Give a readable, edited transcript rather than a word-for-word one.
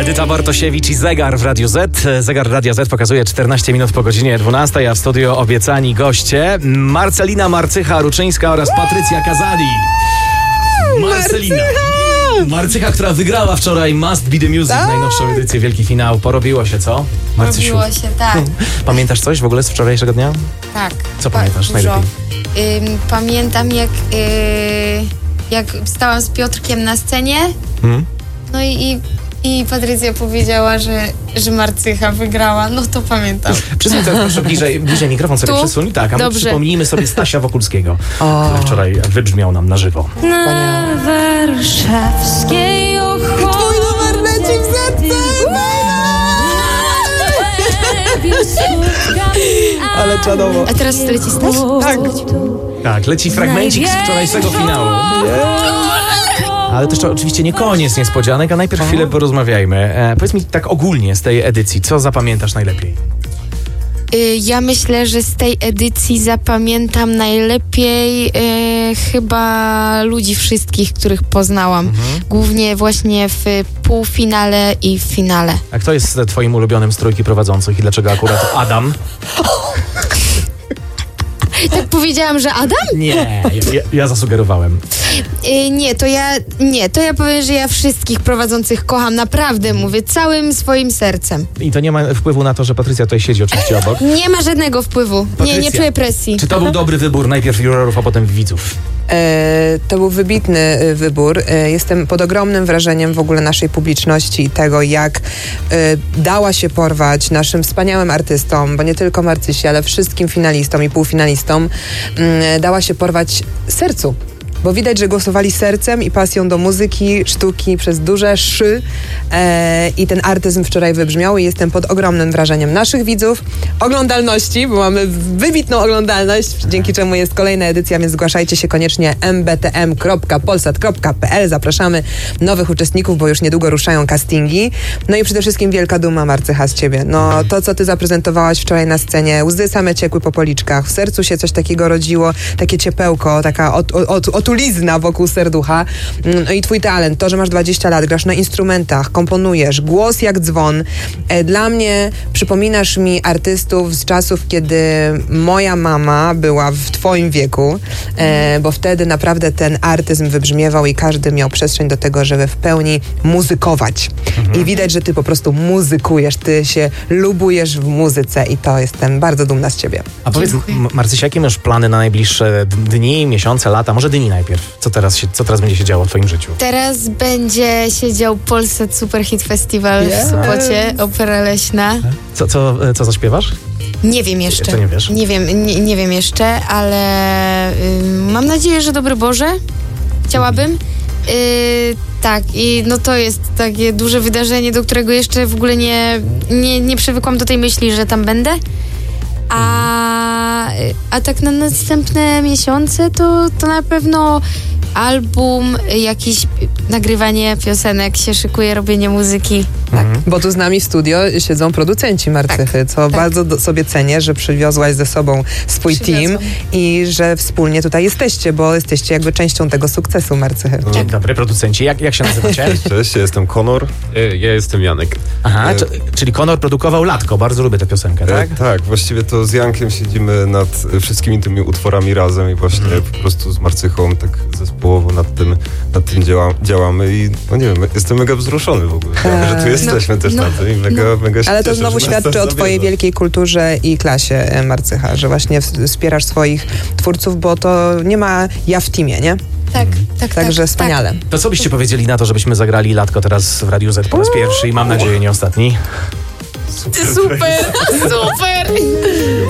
Edyta Bartosiewicz i Zegar w Radiu Z. Zegar Radia Z pokazuje 14 minut po godzinie 12, a w studio obiecani goście Marcelina Marcycha-Ruczyńska oraz Patrycja Kazali. Marcycha, która wygrała wczoraj Must Be The Music, najnowszą edycję, wielki finał. Porobiło się, co? Marcysiu. Porobiło się, tak. Pamiętasz coś w ogóle z wczorajszego dnia? Tak. Co pamiętasz dużo. najlepiej? Pamiętam jak stałam z Piotrkiem na scenie, no i Patrycja powiedziała, że Marcycha wygrała, no to pamiętam. Przysuń teraz proszę bliżej mikrofon sobie przysuń. Tak, a my przypomnijmy sobie Stasia Wokulskiego, który wczoraj wybrzmiał nam na żywo. Na warszawskiej ochłodzie. Twój numer leci w serce! Ale czadowo. A teraz leci Staś? Tak, leci fragmencik z wczorajszego finału. Ale to jeszcze oczywiście nie koniec niespodzianek, a najpierw chwilę porozmawiajmy. Powiedz mi tak ogólnie z tej edycji, co zapamiętasz najlepiej? Ja myślę, że z tej edycji zapamiętam najlepiej chyba ludzi wszystkich, których poznałam. Głównie właśnie w półfinale i w finale. A kto jest twoim ulubionym z trójki prowadzących i dlaczego akurat Adam? Tak powiedziałam, że Adam? Nie, ja zasugerowałem. To ja powiem, że ja wszystkich prowadzących kocham, naprawdę mówię, całym swoim sercem. I to nie ma wpływu na to, że Patrycja tutaj siedzi oczywiście obok. Nie ma żadnego wpływu. Patrycja, nie czuję presji. Czy to był dobry wybór najpierw jurorów, a potem widzów? To był wybitny wybór. Jestem pod ogromnym wrażeniem w ogóle naszej publiczności i tego, jak dała się porwać naszym wspaniałym artystom, bo nie tylko Marcysi, ale wszystkim finalistom i półfinalistom, dała się porwać sercu. Bo widać, że głosowali sercem i pasją do muzyki, sztuki przez duże szy i ten artyzm wczoraj wybrzmiał i jestem pod ogromnym wrażeniem naszych widzów, oglądalności, bo mamy wybitną oglądalność, dzięki czemu jest kolejna edycja, więc zgłaszajcie się koniecznie mbtm.polsat.pl. Zapraszamy nowych uczestników, bo już niedługo ruszają castingi. No i przede wszystkim wielka duma, Marcycha, z ciebie. No to, co ty zaprezentowałaś wczoraj na scenie, łzy same ciekły po policzkach, w sercu się coś takiego rodziło, takie ciepełko, taka otulizna wokół serducha. No i twój talent, to, że masz 20 lat, grasz na instrumentach, komponujesz, głos jak dzwon. Dla mnie przypominasz mi artystów z czasów, kiedy moja mama była w twoim wieku, bo wtedy naprawdę ten artyzm wybrzmiewał i każdy miał przestrzeń do tego, żeby w pełni muzykować. I widać, że ty po prostu muzykujesz, ty się lubujesz w muzyce i to jestem bardzo dumna z ciebie. A powiedz, Marcysia, jakie masz plany na najbliższe dni, miesiące, lata? Może dni najpierw. Co teraz będzie się działo w twoim życiu? Teraz będzie się dział Polsat Superhit Festival w Sopocie, Opera Leśna. Co zaśpiewasz? Nie wiem jeszcze. Jeszcze nie wiesz? Nie wiem jeszcze, ale mam nadzieję, że dobry Boże. Chciałabym. Tak, i no to jest takie duże wydarzenie, do którego jeszcze w ogóle nie przywykłam do tej myśli, że tam będę. A tak na następne miesiące to na pewno album, jakieś nagrywanie piosenek się szykuje, robienie muzyki. Tak. Bo tu z nami w studio siedzą producenci Marcychy, co bardzo sobie cenię, że przywiozłaś ze sobą swój team i że wspólnie tutaj jesteście, bo jesteście jakby częścią tego sukcesu Marcychy. Dzień dobry, producenci. Jak się nazywacie? Cześć, ja jestem Konor. Ja jestem Janek. Aha, czyli Konor produkował Latko. Bardzo lubię tę piosenkę, tak? Tak, właściwie to z Jankiem siedzimy nad wszystkimi tymi utworami razem i właśnie po prostu z Marcychą tak zespołowo nad tym działamy i no nie wiem, jestem mega wzruszony w ogóle, że tu jesteśmy też na tym i mega się Ale to cieszę, znowu że nas świadczy tak o twojej zabiera. wielkiej kulturze i klasie, Marcycha, że właśnie wspierasz swoich twórców, bo to nie ma ja w teamie, nie? Także wspaniale. To co byście powiedzieli na to, żebyśmy zagrali Latko teraz w Radiu Z po raz pierwszy i mam nadzieję nie ostatni? Super!